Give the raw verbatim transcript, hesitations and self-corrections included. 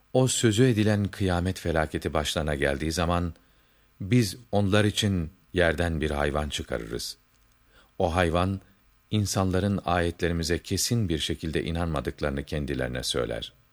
O sözü edilen kıyamet felaketi başlarına geldiği zaman, biz onlar için yerden bir hayvan çıkarırız. O hayvan, insanların ayetlerimize kesin bir şekilde inanmadıklarını kendilerine söyler.